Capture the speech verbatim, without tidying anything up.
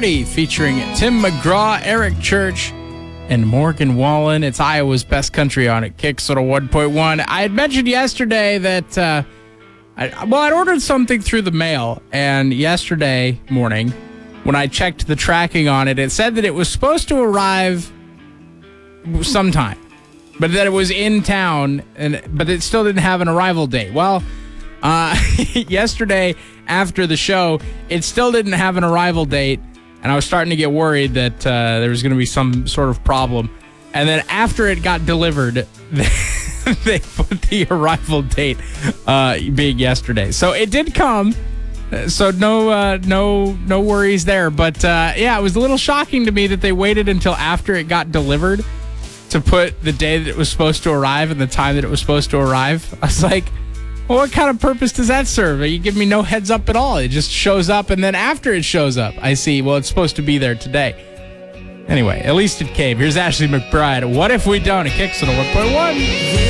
Party featuring Tim McGraw, Eric Church, and Morgan Wallen. It's Iowa's Best Country on it. Kicks on a one point one. I had mentioned yesterday that, uh, I, well, I'd ordered something through the mail, and yesterday morning, when I checked the tracking on it, it said that it was supposed to arrive sometime, but that it was in town, and but it still didn't have an arrival date. Well, uh, yesterday after the show, it still didn't have an arrival date, and I was starting to get worried that uh, there was going to be some sort of problem. And then after it got delivered, they, they put the arrival date uh, being yesterday. So it did come. So no, uh, no, no worries there. But uh, yeah, it was a little shocking to me that they waited until after it got delivered to put the day that it was supposed to arrive and the time that it was supposed to arrive. I was like, well, what kind of purpose does that serve? You give me no heads up at all. It just shows up, and then after it shows up, I see, well, it's supposed to be there today. Anyway, at least it came. Here's Ashley McBride. What if we don't? It kicks on a one point one.